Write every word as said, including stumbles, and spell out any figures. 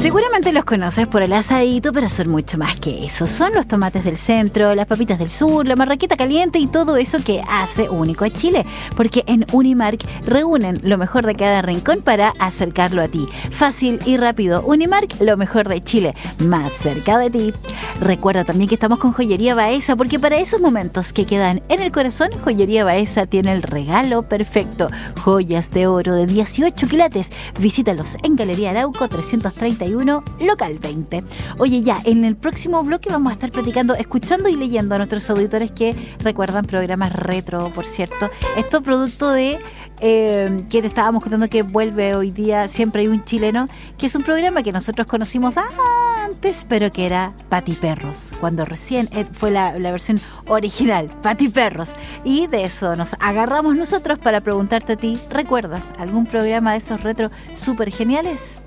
Seguramente los conoces por el asadito, pero son mucho más que eso. Son los tomates del centro, las papitas del sur, la marraqueta caliente y todo eso que hace único a Chile. Porque en Unimark reúnen lo mejor de cada rincón para acercarlo a ti. Fácil y rápido. Unimark, lo mejor de Chile, más cerca de ti. Recuerda también que estamos con Joyería Baeza, porque para esos momentos que quedan en el corazón, Joyería Baeza tiene el regalo perfecto. Joyas de oro de dieciocho quilates. Visítalos en Galería Arauco trescientos treinta y uno, local veinte. Oye, ya, en el próximo bloque vamos a estar platicando, escuchando y leyendo a nuestros auditores que recuerdan programas retro, por cierto. Esto producto de eh, que te estábamos contando que vuelve hoy día Siempre hay un chileno, que es un programa que nosotros conocimos antes, pero que era Patiperros, cuando recién fue la, la versión original, Patiperros. Y de eso nos agarramos nosotros para preguntarte a ti, ¿recuerdas algún programa de esos retro súper geniales?